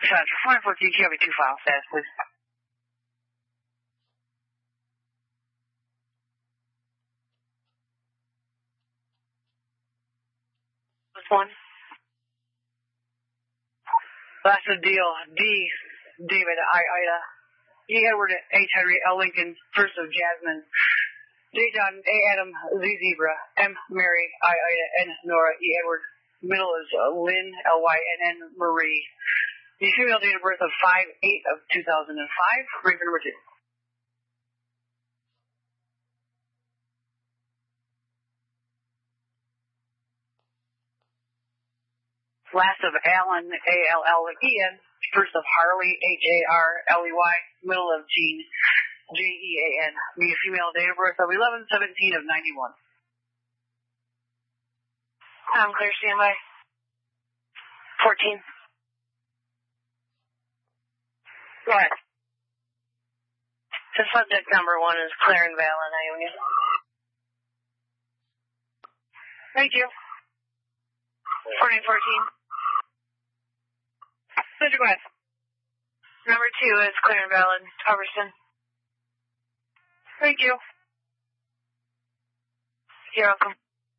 Central 414, can you have me 2 files fast, please? This one. Last deal, D. David, I, Ida. E. Edward, H. Henry, L. Lincoln, first of Jasmine. J. John, A. Adam, Z. Zebra, M. Mary, I. Ida, N. Nora, E. Edward. Middle is Lynn, L-Y-N-N, Marie. The female date of birth of 5/8 of 2005. Ring for number 2. Last of Allen, A-L-L-E-N. First of Harley, H-A-R-L-E-Y. Middle of Jean, J-E-A-N. The female date of birth of 11/17 of 91. I'm clear, standby. 14. Go ahead. The subject number 1 is Claire and Val in Ionia. Thank you. 4914. Subject go ahead. Number 2 is Claire and Val in Hubbardston. Thank you. You're welcome.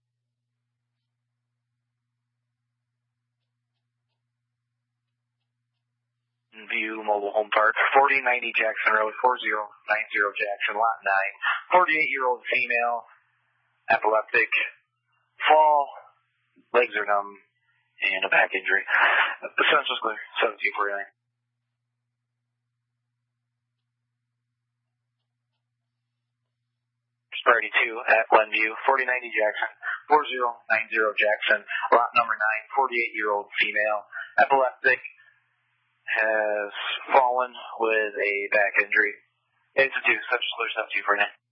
View Mobile Home Park, 4090 Jackson Road, 4090 Jackson, Lot 9. 48-year-old female, epileptic, fall, legs are numb, and a back injury. Essentials clear, 1749. Priority 2 at Glenview, 4090 Jackson, 4090 Jackson, lot number 9, 48-year-old female, epileptic, has fallen with a back injury. 8-2, such as 1749.